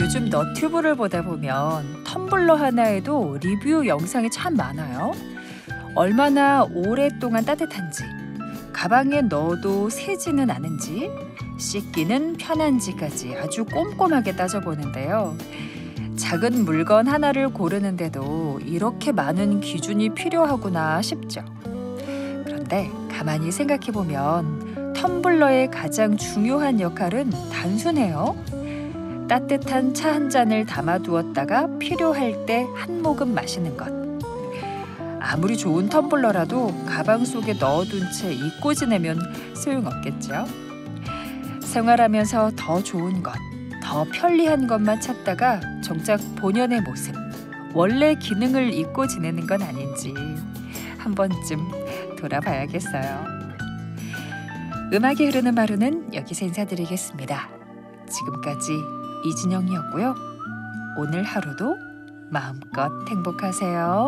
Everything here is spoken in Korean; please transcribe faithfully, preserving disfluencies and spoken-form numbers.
요즘 너튜브를 보다 보면 텀블러 하나에도 리뷰 영상이 참 많아요. 얼마나 오랫동안 따뜻한지, 가방에 넣어도 새지는 않은지, 씻기는 편한지까지 아주 꼼꼼하게 따져보는데요. 작은 물건 하나를 고르는데도 이렇게 많은 기준이 필요하구나 싶죠. 그런데 가만히 생각해보면 텀블러의 가장 중요한 역할은 단순해요. 따뜻한 차 한 잔을 담아두었다가 필요할 때 한 모금 마시는 것. 아무리 좋은 텀블러라도 가방 속에 넣어둔 채 잊고 지내면 소용없겠죠. 생활하면서 더 좋은 것, 더 편리한 것만 찾다가 정작 본연의 모습, 원래 기능을 잊고 지내는 건 아닌지 한 번쯤 돌아봐야겠어요. 음악이 흐르는 하루는 여기서 인사드리겠습니다. 지금까지 이진영이었고요. 오늘 하루도 마음껏 행복하세요.